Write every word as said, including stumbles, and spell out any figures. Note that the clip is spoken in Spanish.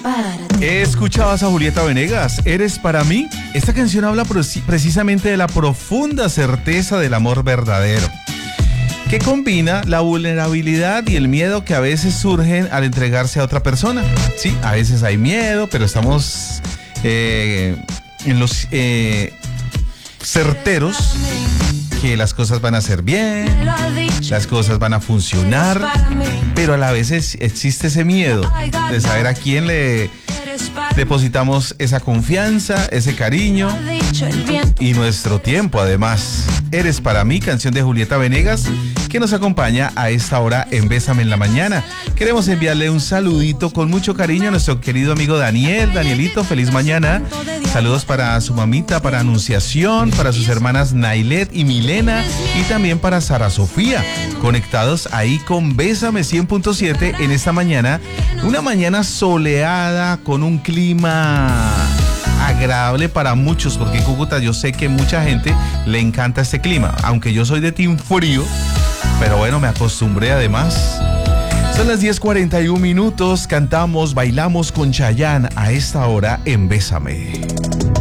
Escuchabas a Julieta Venegas, ¿Eres para mí? Esta canción habla precisamente de la profunda certeza del amor verdadero, que combina la vulnerabilidad y el miedo que a veces surgen al entregarse a otra persona. Sí, a veces hay miedo, pero estamos eh, en los eh, certeros que las cosas van a ser bien, las cosas van a funcionar, pero a la vez es, existe ese miedo de saber a quién le depositamos esa confianza, ese cariño y nuestro tiempo además. Eres para mí, canción de Julieta Venegas, que nos acompaña a esta hora en Bésame en la Mañana. Queremos enviarle un saludito con mucho cariño a nuestro querido amigo Daniel. Danielito, feliz mañana. Saludos para su mamita, para Anunciación, para sus hermanas Nailet y Milena y también para Sara Sofía, conectados ahí con Bésame cien punto siete en esta mañana. Una mañana soleada con un clima agradable para muchos, porque en Cúcuta yo sé que mucha gente le encanta este clima, aunque yo soy de team frío, pero bueno, me acostumbré además. Son las diez cuarenta y un minutos, cantamos, bailamos con Chayanne a esta hora en Bésame.